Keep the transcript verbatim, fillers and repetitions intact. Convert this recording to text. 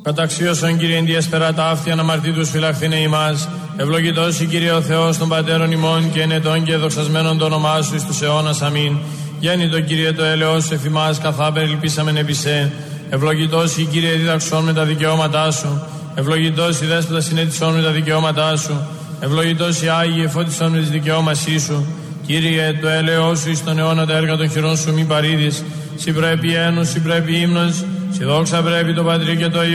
Καταξίωσον Κύριε εν διέσπερα ταύτη αναμαρτήτους φυλαχθήνε ημάς. Ευλογητός η Κύριε ο Θεός των πατέρων ημών και ενετών και δοξασμένων το όνομά σου εις τους αιώνας. Αμήν. Γέννητο Κύριε το έλεος σου εφημάς καθά περιλυπήσαμεν επί σε. Ευλογητός η Κύριε δίδαξόν με τα δικαιώματά σου. Ευλογητός η Δέσποτα συνέτησόν με τα δικαιώματά σου. Ευλογητός η Άγιε φώτισόν με τις δικαιώμασή σου. Κύριε το έλεος σου εις τον αιώνα τα έργα των χειρών σου μη παρήδεις. Συ πρέπει ένους, συ πρέπει ύμνος, συ δόξα πρέπει το Πατρί και το Υιό